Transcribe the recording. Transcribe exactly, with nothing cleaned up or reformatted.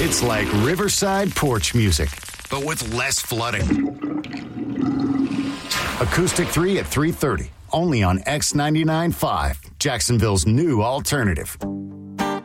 It's like Riverside porch music, but with less flooding. Acoustic three at three thirty, only on X ninety-nine point five, Jacksonville's new alternative.